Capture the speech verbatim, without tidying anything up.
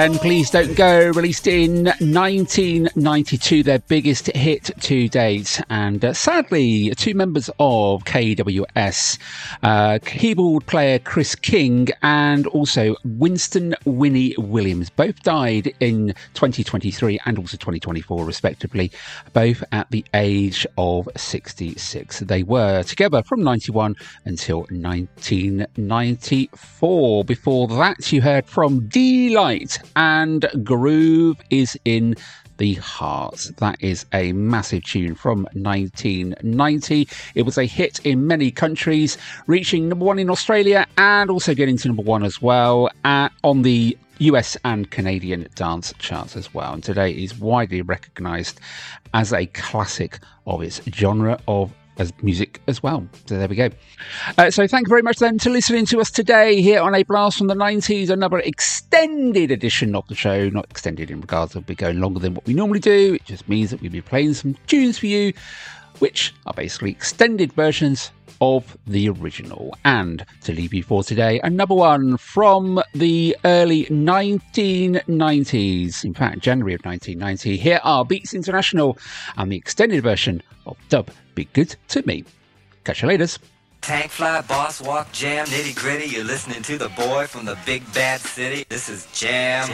And Please Don't Go, released in nineteen ninety-two, their biggest hit to date. And uh, sadly, two members of K W S, uh, keyboard player Chris King and also Winston Winnie Williams, both died in twenty twenty-three and also twenty twenty-four, respectively, both at the age of sixty-six. They were together from ninety-one until nineteen ninety-four. Before that, you heard from D-Light and Groove is in the Heart. That is a massive tune from nineteen ninety. It was a hit in many countries, reaching number one in Australia and also getting to number one as well uh, on the U S and Canadian dance charts as well. And today is widely recognised as a classic of its genre of as music as well. So there we go. Uh, so thank you very much then to listening to us today here on A Blast from the nineties, another extended edition of the show. Not extended in regards of be going longer than what we normally do. It just means that we'll be playing some tunes for you, which are basically extended versions of the original. And to leave you for today, another one from the early nineteen nineties, in fact January of nineteen ninety. Here are Beats International and the extended version of Dub Be Good To Me. Catch you later. Tank fly, boss walk, jam, nitty gritty. You're listening to the boy from the big bad city. This is Jam.